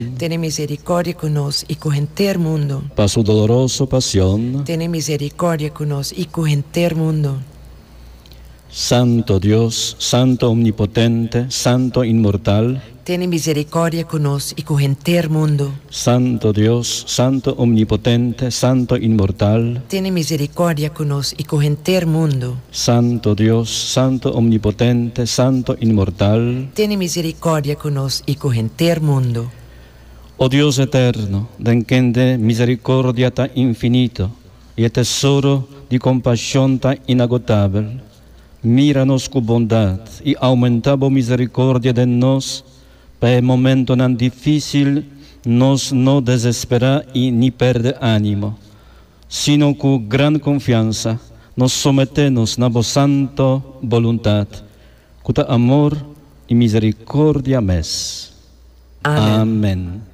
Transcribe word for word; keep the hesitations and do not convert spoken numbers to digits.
Tiene misericordia con nos y con entero mundo. Pa su dolorosa pasión, Tiene misericordia con nos y con entero mundo. Santo Dios, Santo Omnipotente, Santo Inmortal, Tiene misericordia con nos y con entero mundo. Santo Dios, Santo Omnipotente, Santo Inmortal, Tiene misericordia con nos y con entero mundo. Santo Dios, Santo Omnipotente, Santo Inmortal, Tiene misericordia con nos y con entero mundo. oh Dios eterno, den quien de misericordia tan infinito y el tesoro de compasión tan inagotable, míranos con bondad y aumenta la misericordia de nos, para el momento tan difícil nos no desespera y ni perde ánimo, sino con gran confianza nos sometemos a la santa voluntad, con amor y misericordia mes. Amén. Amén.